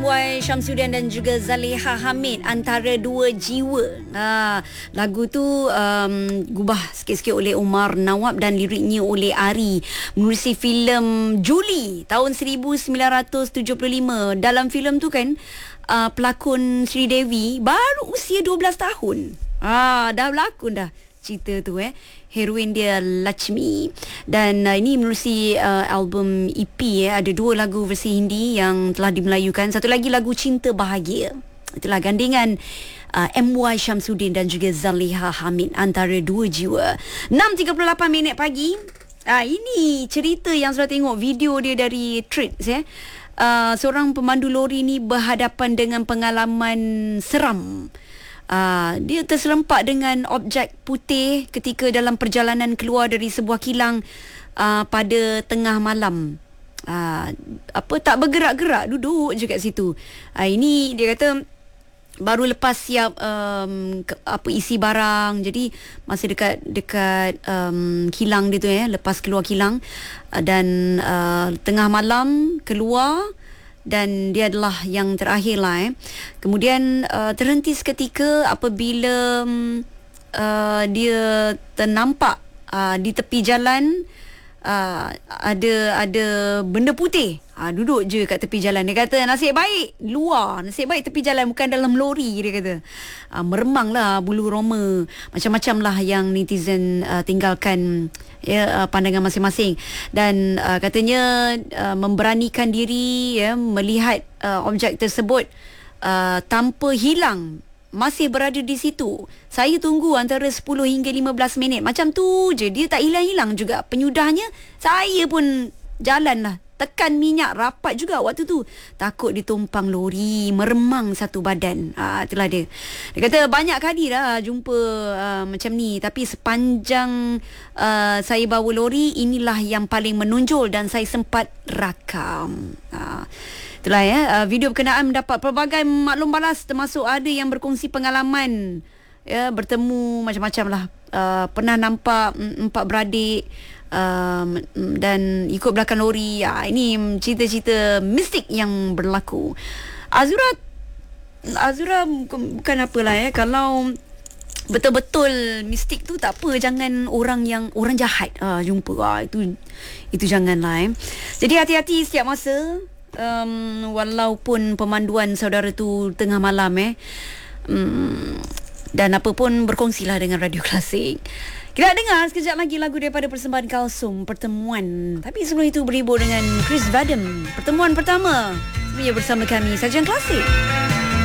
Wai Syamsuddin dan juga Zaleha Hamid, Antara Dua Jiwa. Lagu tu gubah sikit-sikit oleh Umar Nawab dan liriknya oleh Ari, menerusi filem Juli tahun 1975. Dalam filem tu kan pelakon Sri Devi baru usia 12 tahun. Dah berlakon dah cerita tu heroin dia Lakshmi. Dan ini menerusi album EP ada dua lagu versi Hindi yang telah dimelayukan, satu lagi lagu Cinta Bahagia. Itulah gandingan MY Syamsuddin dan juga Zaleha Hamid, Antara Dua Jiwa. 6.38 minit pagi. Ini cerita yang sudah tengok video dia dari Treats seorang pemandu lori ni berhadapan dengan pengalaman seram. Dia terserempak dengan objek putih ketika dalam perjalanan keluar dari sebuah kilang pada tengah malam. Tak bergerak-gerak, duduk je kat situ. Ini dia kata baru lepas siap isi barang, jadi masih dekat kilang dia tu lepas keluar kilang, dan tengah malam keluar. Dan dia adalah yang terakhir lah Kemudian terhenti seketika apabila dia ternampak di tepi jalan ada benda putih duduk je kat tepi jalan. Dia kata nasib baik tepi jalan, bukan dalam lori. Dia kata meremang lah bulu roma, macam-macam lah yang netizen tinggalkan pandangan masing-masing. Dan katanya memberanikan diri melihat objek tersebut tanpa hilang, masih berada di situ. Saya tunggu antara 10 hingga 15 minit. Macam tu je, dia tak hilang-hilang juga. Penyudahnya, saya pun jalan lah, tekan minyak rapat juga waktu tu. Takut ditumpang lori, meremang satu badan. Itulah dia. Dia kata banyak kali dah jumpa macam ni, tapi sepanjang saya bawa lori, inilah yang paling menonjol dan saya sempat rakam. Itulah video berkenaan mendapat pelbagai maklum balas, termasuk ada yang berkongsi pengalaman bertemu macam-macam lah. Pernah nampak empat beradik dan ikut belakang lori. Ini cerita-cerita mistik yang berlaku. Azura bukan apalah kalau betul-betul mistik tu tak apa, jangan orang jahat jumpa. Itu janganlah Jadi hati-hati setiap masa. Walaupun pemanduan saudara tu tengah malam dan apa pun, berkongsilah dengan Radio Klasik. Kita dengar sekejap lagi lagu daripada persembahan Kalsum, Pertemuan. Tapi sebelum itu berhibur dengan Chris Vadem, Pertemuan Pertama. Sebenarnya bersama kami Sajian Klasik.